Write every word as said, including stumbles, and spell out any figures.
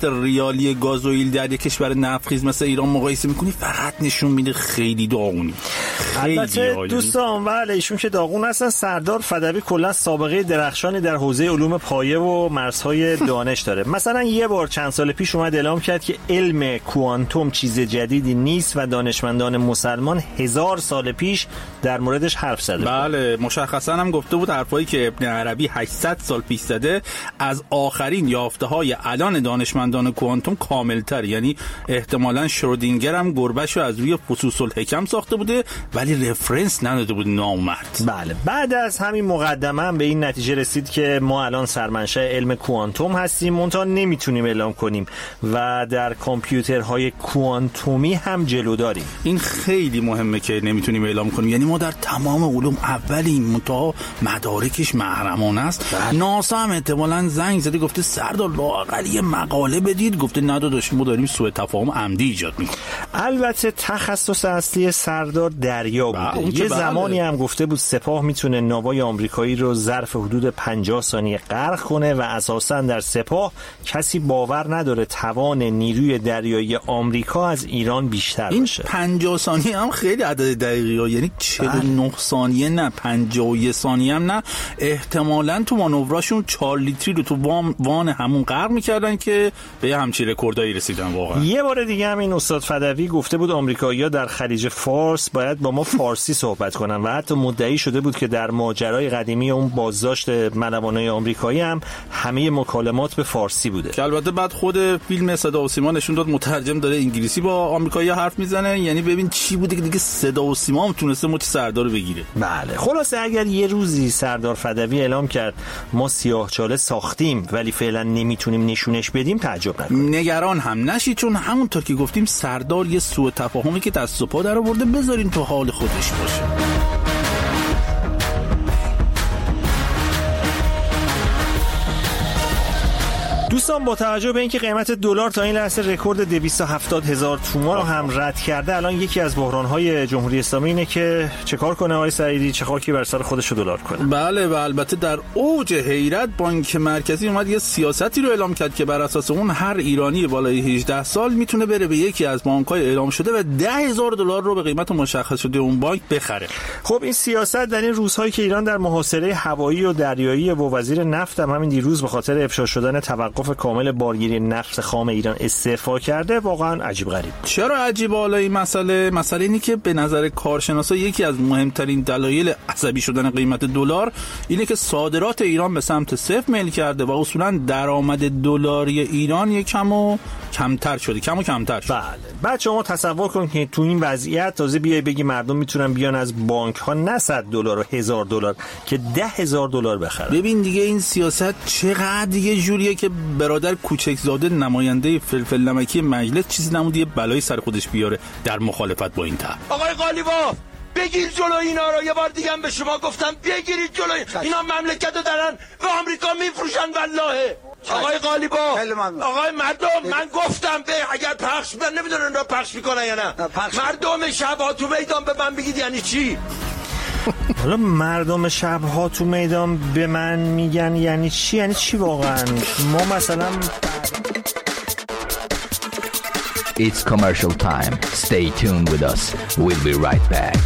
قیمت ریالی گازوئیل در یک کشور نفتخیز مثل ایران مقایسه میکنی فقط نشون میده خیلی داغونی. البته دوستان بله ایشون که داغون هستن. سردار فدوی کلا سابقه درخشانی در حوزه علوم پایه و مرزهای دانش داره. مثلا یه بار چند سال پیش اومد اعلام کرد که علم کوانتوم چیز جدیدی نیست و دانشمندان مسلمان هزار سال پیش در موردش حرف زده. بله مشخصا هم گفته بود حرفایی که ابن عربی هشتصد سال پیش زده از آخرین یافته‌های الان دانشمندان کوانتوم کامل‌تر، یعنی احتمالاً شرودینگر هم گربه‌شو از روی فصوص الحکم ساخته بوده ولی رفرنس نداده بود نامرد. بله بعد از همین مقدمه هم به این نتیجه رسید که ما الان سرمنشأ علم کوانتوم هستیم، منتها نمیتونیم اعلام کنیم و در کامپیوترهای کوانتومی هم جلو داریم. این خیلی مهمه که نمیتونیم اعلام کنیم، یعنی ما در تمام علوم اولیم منتها مدارکش محرمانه است. ناسا هم احتمالاً زنگ زده گفته سردار لااقل یه مقاله بدید، گفته نداداش ما داریم سوء تفاهم عمدی ایجاد میکنیم. البته تخصص اصلی سردار دریا بوده. یه زمانی هم گفته بود سپاه میتونه ناوای آمریکایی رو ظرف حدود پنجاه ثانیه غرق کنه و اساساً در سپاه کسی باور نداره توان نیروی دریایی آمریکا از ایران بیشتر باشه. این پنجاه ثانیه هم خیلی عدد دقیقه، یعنی چهل و نه ثانیه نه، پنجاه و یک ثانیه هم نه. احتمالاً تو مانوراشون چهار لیتری رو تو وان, وان همون غرق میکردن که به همچین رکوردایی رسیدن. واقعا یه بار دیگه هم این استاد فدوی گفته بود آمریکایی‌ها در خلیج فارس باید با ما فارسی صحبت کنن و حتی مدعی شده بود که در ماجرای قدیمی اون بازداشت ملوانای آمریکایی هم همه مکالمات به فارسی بوده. که البته بعد خود فیلم صدا و سیما نشون داد مترجم داره انگلیسی با آمریکایی‌ها حرف میزنه، یعنی ببین چی بوده که دیگه صدا و سیما هم تونسته مچ سردار رو بگیره. بله خلاصه اگر یه روزی سردار فدوی اعلام کرد ما سیاهچاله ساختیم ولی فعلا نمیتونیم نشونش بدیم تعجب نکنید. نگران هم نشید چون همونطور که گفتیم سردار یه سوء تفاهمی که دست و پا در آورده، بذارین تو حال خودش باشه. دوستان با توجه به اینکه قیمت دلار تا این لحظه رکورد دویست و هفتاد هزار تومان رو هم رد کرده، الان یکی از بحران‌های جمهوری اسلامی اینه که چه کار کنه آقای سعیدی، چه خاکی بر سر خودش رو دلار کنه. بله و البته در اوج حیرت بانک مرکزی اومد یه سیاستی رو اعلام کرد که بر اساس اون هر ایرانی بالای هجده سال میتونه بره به یکی از بانک‌های اعلام شده و ده هزار دلار رو به قیمت مشخص شده اون بانک بخره. خب این سیاست در این روزهایی که ایران در محاصره هوایی و دریایی و وزیر نفت هم همین دیروز به خاطر افشا شدن توقف کامل بارگیری نفت خام ایران استعفا کرده، واقعا عجیب غریب. چرا عجیب؟ حالا این مسئله مسئله اینه که به نظر کارشناسا یکی از مهمترین دلایل عصبی شدن قیمت دلار اینه که صادرات ایران به سمت صفر میل کرده و اصولا درآمد دلاری ایران یکم و کمتر شده، کم و کمتر شده. بله. بعد شما تصور کن که تو این وضعیت تازه بیای بگی مردم میتونن بیان از بانک ها نه صد دلار و هزار دلار که ده هزار دلار بخرن. ببین دیگه این سیاست چقدر دیگه جوریه که برادر کوچکزاده نماینده فلفل نمکی مجلس چیزی نمود یه بلایی سر خودش بیاره در مخالفت با این طرح. آقای قالیباف بگیر جلو اینا رو، یه بار دیگه هم به شما گفتم بگیرید جلو اینا، مملکت رو دارن به آمریکا میفروشن والله. آقای قالیباف آقای مردم من گفتم به اگر پخش من نمیدونن را پخش میکنن یا نه، مردم شبها تو میدان به من بگید یعنی چی؟ حالا مردم شبها تو میدان به من میگن یعنی چی؟ یعنی چی واقعا؟ ما مثلا It's commercial time. Stay tuned with us. We'll be right back.